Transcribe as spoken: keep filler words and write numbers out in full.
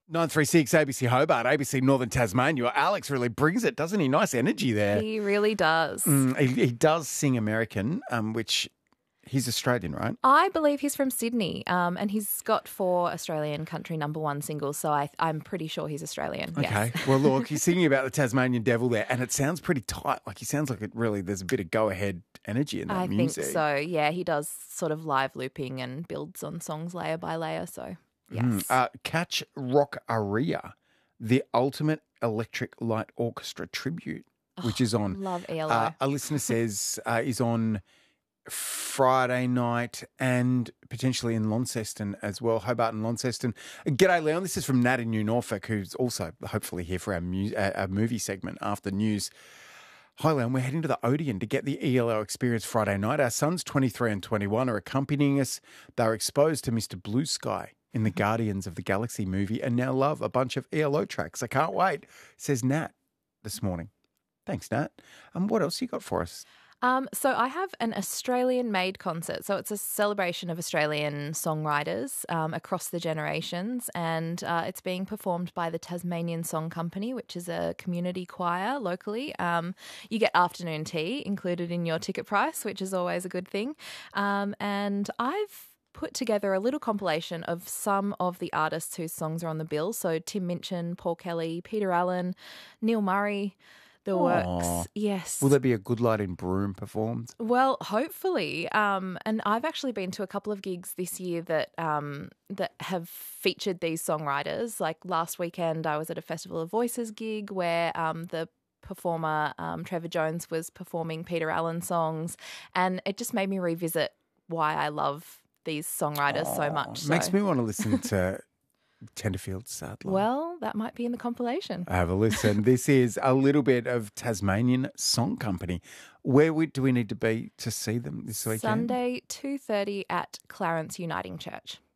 nine three six A B C Hobart, A B C Northern Tasmania. Alex really brings it, doesn't he? Nice energy there. He really does. Mm, he, he does sing American, um, which he's Australian, right? I believe he's from Sydney, um, and he's got four Australian country number one singles, so I, I'm pretty sure he's Australian. Okay. Yes. Well, look, he's singing about the Tasmanian devil there, and it sounds pretty tight. Like he sounds like it really, there's a bit of go-ahead energy in that I music. think so, yeah. He does sort of live looping and builds on songs layer by layer, so yes. Mm, uh, Catch Rock Aria, the ultimate electric light orchestra tribute, which Oh, is on. love E L O. Uh, a listener says uh, is on Friday night and potentially in Launceston as well, Hobart and Launceston. G'day, Leon. This is from Nat in New Norfolk, who's also hopefully here for our, mu- uh, our movie segment after news. Hi, Leon. We're heading to the Odeon to get the E L O experience Friday night. Our sons, twenty-three and twenty-one, are accompanying us. They were exposed to Mister Blue Sky in the Guardians of the Galaxy movie and now love a bunch of E L O tracks. I can't wait, says Nat this morning. Thanks, Nat. And um, what else you got for us? Um, so I have an Australian-made concert. So it's a celebration of Australian songwriters um, across the generations, and uh, it's being performed by the Tasmanian Song Company, which is a community choir locally. Um, you get afternoon tea included in your ticket price, which is always a good thing. Um, and I've put together a little compilation of some of the artists whose songs are on the bill. So Tim Minchin, Paul Kelly, Peter Allen, Neil Murray. The Aw. works, yes. Will there be a Good Light in Broome performed? Well, hopefully. Um, and I've actually been to a couple of gigs this year that um, that have featured these songwriters. Like last weekend, I was at a Festival of Voices gig where um, the performer um, Trevor Jones was performing Peter Allen songs, and it just made me revisit why I love these songwriters Aw, so much. So. Makes me want to listen to Tenterfield's Sad Life. Well, that might be in the compilation. Have a listen. This is a little bit of Tasmanian Song Company. Where we, do we need to be to see them this weekend? Sunday, two thirty at Clarence Uniting Church.